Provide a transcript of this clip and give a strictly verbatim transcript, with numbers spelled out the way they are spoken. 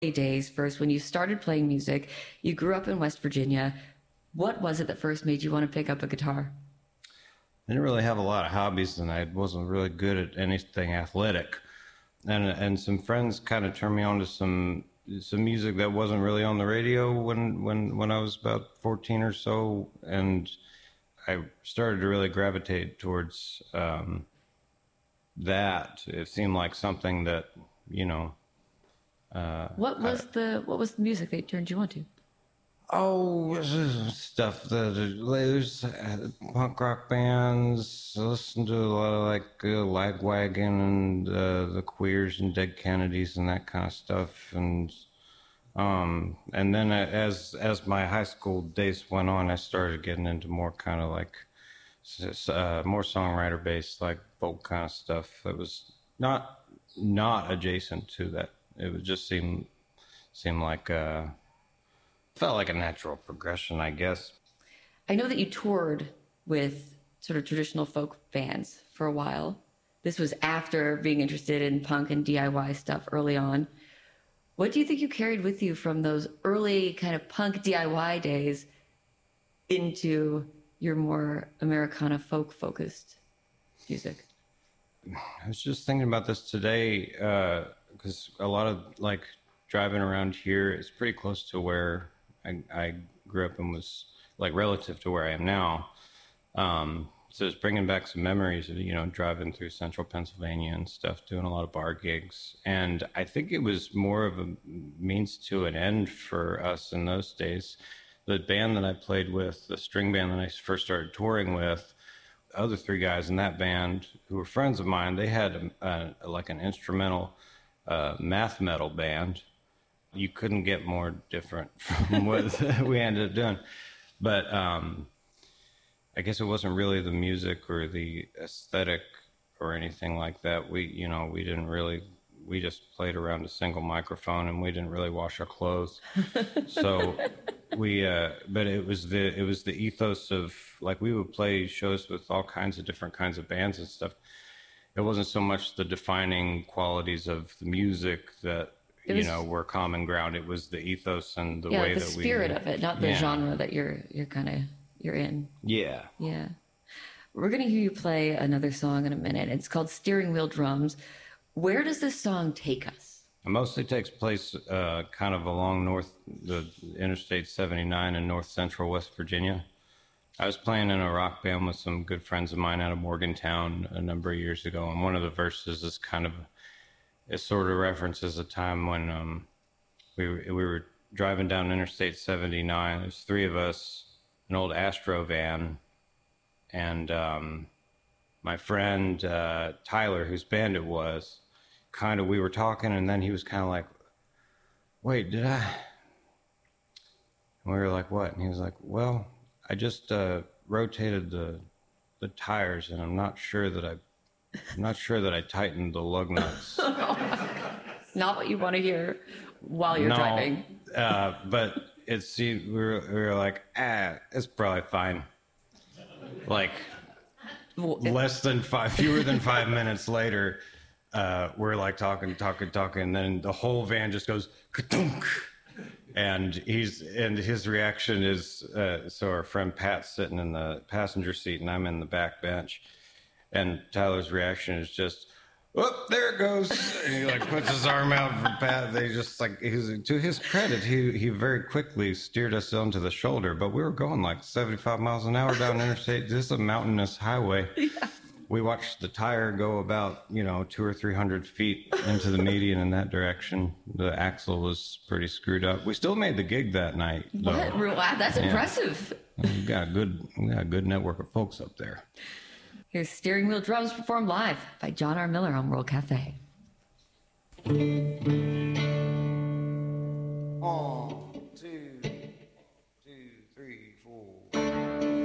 days first when you started playing music. You grew up in West Virginia. What was it that first made you want to pick up a guitar? I didn't really have a lot of hobbies, and I wasn't really good at anything athletic. And and some friends kind of turned me on to some some music that wasn't really on the radio when when when I was about fourteen or so, and I started to really gravitate towards um, that. It seemed like something that you know. Uh, What I, was the what was the music that turned you on to? Oh, this is stuff that there's uh, punk rock bands. I listen to a lot of like uh, Lagwagon and uh, the Queers and Dead Kennedys and that kind of stuff. And um, and then uh, as as my high school days went on, I started getting into more kind of like s- uh, more songwriter based, like folk kind of stuff. That was not not adjacent to that. It would just seem seem like. Uh, Felt like a natural progression, I guess. I know that you toured with sort of traditional folk bands for a while. This was after being interested in punk and D I Y stuff early on. What do you think you carried with you from those early kind of punk D I Y days into your more Americana folk focused music? I was just thinking about this today because uh, a lot of like driving around here is pretty close to where I, I grew up and was like relative to where I am now. Um, so it's bringing back some memories of, you know, driving through central Pennsylvania and stuff, doing a lot of bar gigs. And I think it was more of a means to an end for us in those days. The band that I played with, the string band that I first started touring with, the other three guys in that band who were friends of mine, they had a, a, like an instrumental uh, math metal band. You couldn't get more different from what we ended up doing. But um, I guess it wasn't really the music or the aesthetic or anything like that. We, you know, we didn't really, we just played around a single microphone and we didn't really wash our clothes. So we, uh, but it was the, it was the ethos of like, we would play shows with all kinds of different kinds of bands and stuff. It wasn't so much the defining qualities of the music that, It you was, know, were common ground. It was the ethos and the yeah, way the that we, spirit of it, not the yeah, genre that you're you're kind of you're in. yeah. Yeah. We're going to hear you play another song in a minute. It's called Steering Wheel Drums. Where does this song take us? It mostly takes place uh, kind of along north, the Interstate seventy-nine in north central West Virginia. I was playing in a rock band with some good friends of mine out of Morgantown a number of years ago, and one of the verses is kind of, it sort of references a time when um, we, were, we were driving down Interstate seventy-nine. There's three of us, an old Astro van, and um, my friend uh, Tyler, whose band it was, kind of, we were talking, and then he was kind of like, wait, did I? And we were like, what? And he was like, well, I just uh, rotated the the tires, and I'm not sure that I, I'm not sure that I tightened the lug nuts. Not what you want to hear while you're no, driving. uh, but it's see, we were we were like, ah, it's probably fine. Like Well, it- less than five, fewer than five minutes later, uh, we're like talking, talking, talking, and then the whole van just goes ka-dunk. And he's and his reaction is uh, so our friend Pat's sitting in the passenger seat and I'm in the back bench, and Tyler's reaction is just, "Oh, there it goes!" And he like puts his arm out for Pat. They just like he's to his credit, he he very quickly steered us onto the shoulder, but we were going like seventy-five miles an hour down interstate. This is a mountainous highway. yeah. We watched the tire go about, you know, two or three hundred feet into the median in that direction. The axle was pretty screwed up. We still made the gig that night, though. What? Wow, that's Yeah. impressive. We got a good, we got a good network of folks up there. Here's Steering Wheel Drums performed live by John R. Miller on World Cafe. Oh.